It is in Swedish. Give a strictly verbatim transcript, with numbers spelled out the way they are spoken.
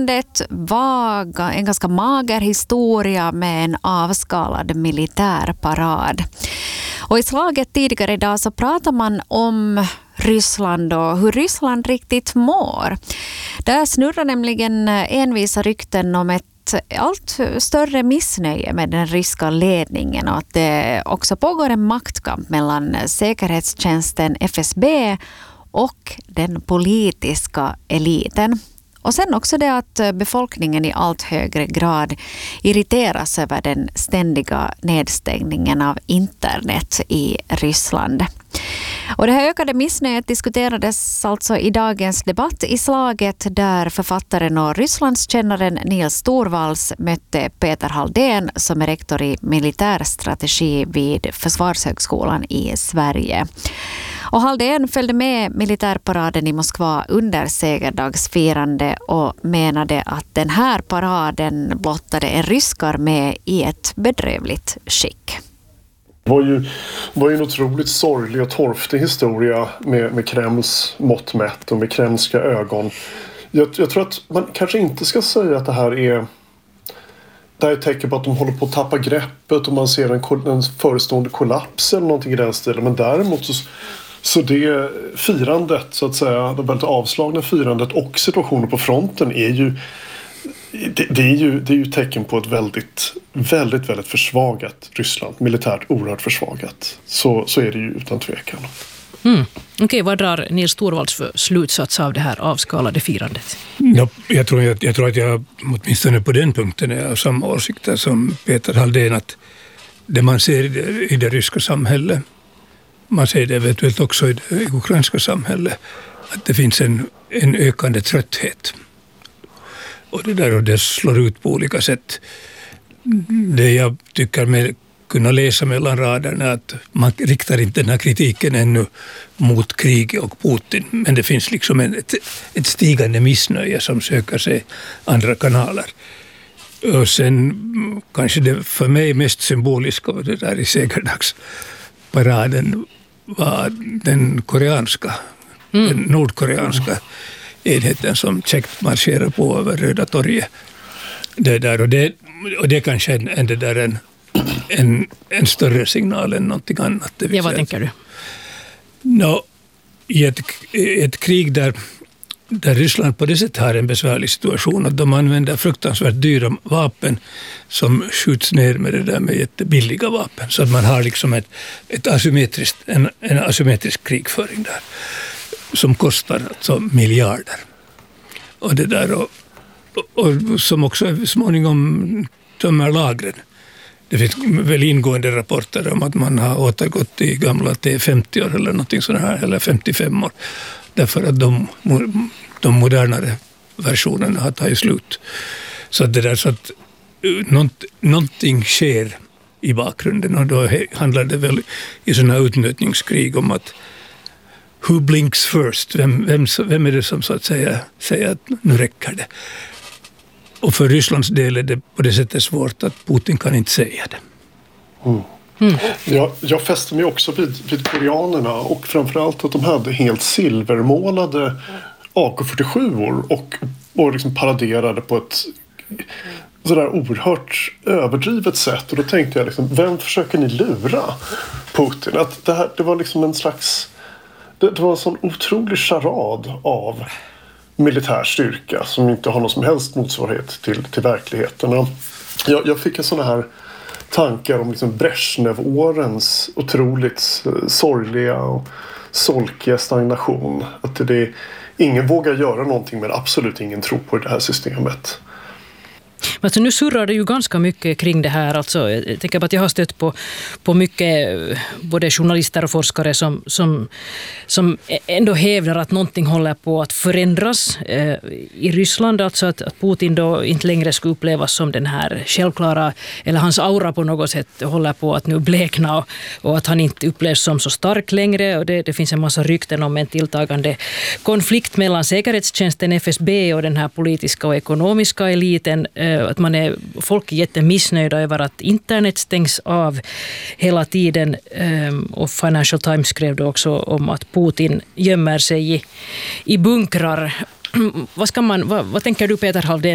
Rysslandet var en ganska mager historia med en avskalad militärparad. Och i slaget tidigare idag så pratar man om Ryssland och hur Ryssland riktigt mår. Där snurrar nämligen envisa rykten om ett allt större missnöje med den ryska ledningen och att det också pågår en maktkamp mellan säkerhetstjänsten F S B och den politiska eliten. Och sen också det att befolkningen i allt högre grad irriteras över den ständiga nedstängningen av internet i Ryssland. Och det här ökade missnöjet diskuterades alltså i dagens debatt i slaget där författaren och Rysslandskännaren Nils Torvalds mötte Peter Halldén som är rektor i militärstrategi vid Försvarshögskolan i Sverige. Och Halldén följde med militärparaden i Moskva under segerdagsfirande och menade att den här paraden blottade en rysk armé i ett bedrövligt skick. Det var ju, var ju en otroligt sorglig och torftig historia med, med Kremls mått mätt och med kremlska ögon. Jag, jag tror att man kanske inte ska säga att det här är det här är ett tecken på att de håller på att tappa greppet och man ser en, en förestående kollaps eller någonting i den stilen. Men däremot så, så det firandet, så att säga, det väldigt avslagna firandet och situationen på fronten är ju Det, det, är ju, det är ju tecken på ett väldigt, väldigt, väldigt försvagat Ryssland. Militärt oerhört försvagat. Så, så är det ju utan tvekan. Mm. Okej, okay, vad drar Nils Torvalds för slutsats av det här avskalade firandet? Ja, jag, tror, jag, jag tror att jag åtminstone på den punkten är av samma åsikter som Peter Halldén, att det man ser i det, i det ryska samhället, man ser det eventuellt också i det ukrainska samhället, att det finns en, en ökande trötthet. Och det där och det slår ut på olika sätt. Det jag tycker med kunna läsa mellan raderna är att man riktar inte den här kritiken ännu mot krig och Putin. Men det finns liksom en, ett, ett stigande missnöje som söker sig andra kanaler. Och sen kanske det för mig mest symboliska av det där i segerdagsparaden var den koreanska, mm. den nordkoreanska enheten som käckt marscherar på över Röda torget. Det där, och, det, och det kanske är en, det där en, en, en större signal än någonting annat. Ja, vad tänker du? No, i, ett, I ett krig där, där Ryssland på det sättet har en besvärlig situation, att de använder fruktansvärt dyra vapen som skjuts ner med det där med jättebilliga vapen. Så att man har liksom ett, ett asymmetriskt, en, en asymmetrisk krigföring där, som kostar alltså miljarder. Och det där och, och, och som också småningom tömmer lagren. Det finns väl ingående rapporter om att man har återgått i gamla T femtio år eller någonting sådant här, eller femtiofem år. Därför att de, de modernare versionerna har tagit slut. Så det där, så att något, någonting sker i bakgrunden, och då handlar det väl i sådana utnötningskrig om att who blinks first? Vem, vem, vem är det som så att säga säger att nu räcker det? Och för Rysslands del är det på det sättet svårt att Putin kan inte säga det. Mm. Mm. Jag, jag fäste mig också vid, vid koreanerna, och framförallt att de hade helt silvermålade A K fyrtiosjuor och, och liksom paraderade på ett sådär oerhört överdrivet sätt. Och då tänkte jag liksom, vem försöker ni lura Putin? Att det, här, det var liksom en slags Det, det var en sån otrolig charad av militär styrka som inte har någon som helst motsvarighet till, till verkligheten. Och jag, jag fick en sån här tankar om liksom Brezhnev-årens otroligt sorgliga och solkiga stagnation. Att det, ingen vågar göra någonting, men absolut ingen tror på det här systemet. Alltså, nu surrar det ju ganska mycket kring det här. Alltså, jag tänker på att jag har stött på, på mycket både journalister och forskare som, som, som ändå hävdar att någonting håller på att förändras eh, i Ryssland. Alltså att, att Putin då inte längre ska upplevas som den här självklara, eller hans aura på något sätt håller på att nu blekna, och, och att han inte upplevs som så stark längre. Och det, det finns en massa rykten om en tilltagande konflikt mellan säkerhetstjänsten F S B och den här politiska och ekonomiska eliten. Att man är, folk är jättemissnöjda över att internet stängs av hela tiden, och Financial Times skrev då också om att Putin gömmer sig i, i bunkrar. Vad, ska man, vad, vad tänker du, Peter Halldén?